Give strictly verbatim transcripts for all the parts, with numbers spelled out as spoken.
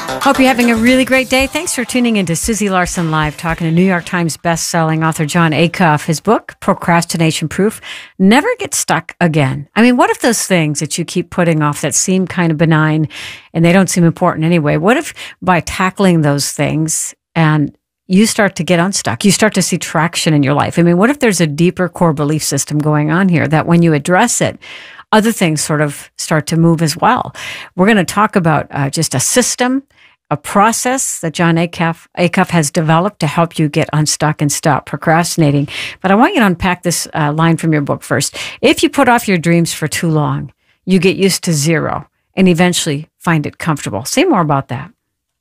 Hope you're having a really great day. Thanks for tuning in to Susie Larson Live, talking to New York Times best-selling author Jon Acuff. His book, Procrastination Proof, Never Get Stuck Again. I mean, what if those things that you keep putting off that seem kind of benign and they don't seem important anyway, what if by tackling those things and you start to get unstuck, you start to see traction in your life? I mean, what if there's a deeper core belief system going on here that when you address it, other things sort of start to move as well? We're going to talk about uh, just a system, a process that Jon Acuff, Acuff has developed to help you get unstuck and stop procrastinating. But I want you to unpack this uh, line from your book first. If you put off your dreams for too long, you get used to zero and eventually find it comfortable. Say more about that.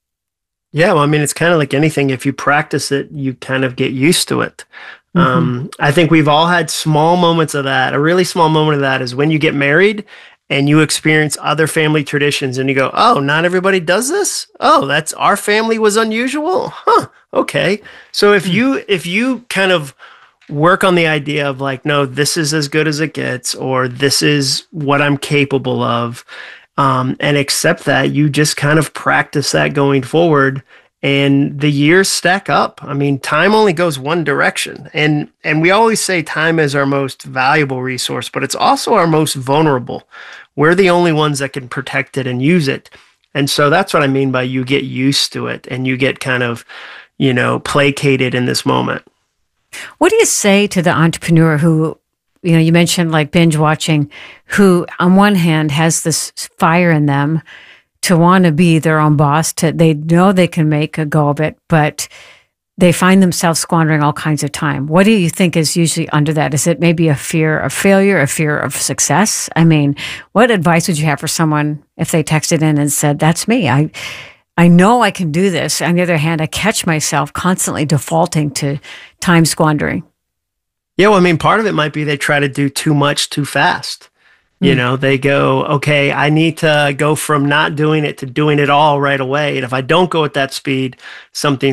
Yeah, well, I mean, it's kind of like anything. If you practice it, you kind of get used to it. Mm-hmm. Um, I think we've all had small moments of that. A really small moment of that is when you get married and you experience other family traditions and you go, oh, not everybody does this? Oh, that's our family was unusual? Huh, okay. So if you if you kind of work on the idea of like, no, this is as good as it gets, or this is what I'm capable of, um, and accept that, you just kind of practice that going forward, and the years stack up. I mean, time only goes one direction. And and we always say time is our most valuable resource, but it's also our most vulnerable. We're the only ones that can protect it and use it. And so that's what I mean by you get used to it and you get kind of, you know, placated in this moment. What do you say to the entrepreneur who, you know, you mentioned like binge watching, who on one hand has this fire in them to want to be their own boss, to they know they can make a go of it, but they find themselves squandering all kinds of time? What do you think is usually under that? Is it maybe a fear of failure, a fear of success? I mean, what advice would you have for someone if they texted in and said, that's me, I I know I can do this. On the other hand, I catch myself constantly defaulting to time squandering? Yeah, well, I mean, part of it might be they try to do too much too fast. You know, they go, okay, I need to go from not doing it to doing it all right away. And if I don't go at that speed, something